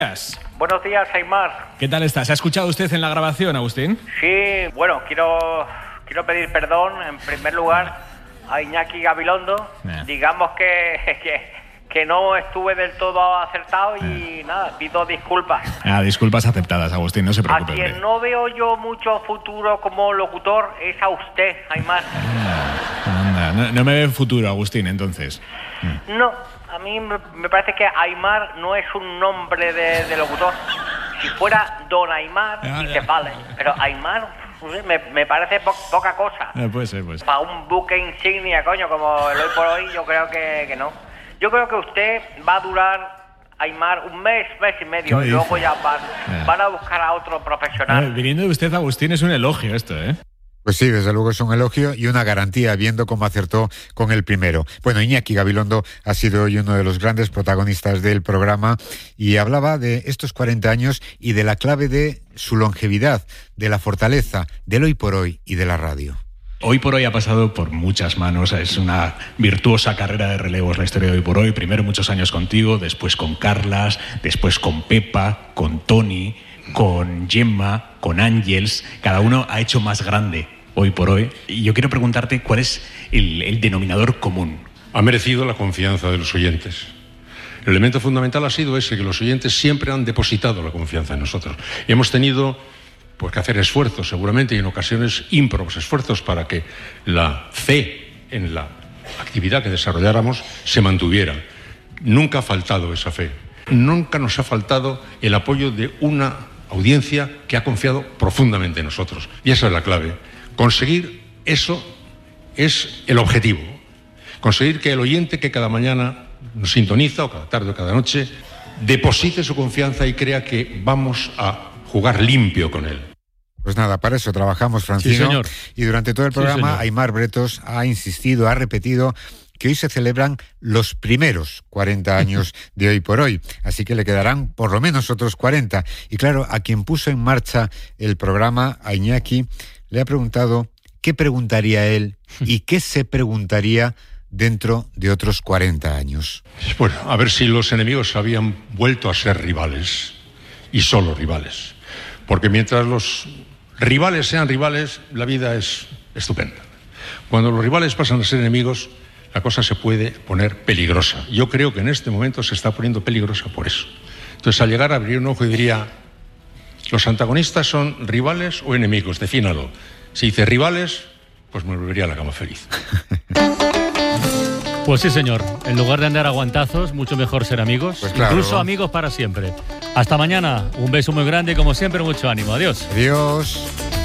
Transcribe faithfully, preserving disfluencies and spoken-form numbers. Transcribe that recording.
Buenos días, Aimar. ¿Qué tal estás? ¿Ha escuchado usted en la grabación, Agustín? Sí, bueno, quiero quiero pedir perdón, en primer lugar, a Iñaki Gabilondo. Eh. Digamos que, que, que no estuve del todo acertado y eh. nada, pido disculpas. Ah, disculpas aceptadas, Agustín, no se preocupe. A quien no veo yo mucho futuro como locutor es a usted, Aimar. Ah, anda, no, no me ve futuro, Agustín, entonces. No. A mí me parece que Aimar no es un nombre de, de locutor. Si fuera Don Aimar, dice vale. Pero Aimar me, me parece po, poca cosa. Eh, puede ser, pues. Para un buque insignia, coño, como el hoy por hoy, yo creo que, que no. Yo creo que usted va a durar, Aimar, un mes, mes y medio. Y luego ya van, eh. van a buscar a otro profesional. Eh, viniendo de usted, Agustín, es un elogio esto, ¿eh? Pues sí, desde luego es un elogio y una garantía, viendo cómo acertó con el primero. Bueno, Iñaki Gabilondo ha sido hoy uno de los grandes protagonistas del programa y hablaba de estos cuarenta años y de la clave de su longevidad, de la fortaleza, del hoy por hoy y de la radio. Hoy por hoy ha pasado por muchas manos, es una virtuosa carrera de relevos la historia de Hoy por Hoy. Primero muchos años contigo, después con Carlas, después con Pepa, con Tony, con Gemma, con Ángels. Cada uno ha hecho más grande Hoy por Hoy. Y yo quiero preguntarte cuál es el, el denominador común. Ha merecido la confianza de los oyentes. El elemento fundamental ha sido ese, que los oyentes siempre han depositado la confianza en nosotros. Y hemos tenido pues, que hacer esfuerzos, seguramente, y en ocasiones ímprobos esfuerzos para que la fe en la actividad que desarrolláramos se mantuviera. Nunca ha faltado esa fe. Nunca nos ha faltado el apoyo de una audiencia que ha confiado profundamente en nosotros. Y esa es la clave. Conseguir eso es el objetivo. Conseguir que el oyente que cada mañana nos sintoniza, o cada tarde o cada noche, deposite su confianza y crea que vamos a jugar limpio con él. Pues nada, para eso trabajamos, Francino. Sí, señor. Y durante todo el programa, sí, Aimar Bretos ha insistido, ha repetido que hoy se celebran los primeros cuarenta años de Hoy por Hoy, así que le quedarán por lo menos otros cuarenta. Y claro, a quien puso en marcha el programa, a Iñaki, le ha preguntado qué preguntaría él y qué se preguntaría dentro de otros cuarenta años. Bueno, a ver si los enemigos habían vuelto a ser rivales, y solo rivales. Porque mientras los rivales sean rivales, la vida es estupenda. Cuando los rivales pasan a ser enemigos, la cosa se puede poner peligrosa. Yo creo que en este momento se está poniendo peligrosa por eso. Entonces, al llegar a abrir un ojo y diría, ¿los antagonistas son rivales o enemigos? Defínalo. Si dice rivales, pues me volvería a la cama feliz. Pues sí, señor. En lugar de andar a guantazos, mucho mejor ser amigos. Pues claro. Incluso amigos para siempre. Hasta mañana. Un beso muy grande y, como siempre, mucho ánimo. Adiós. Adiós.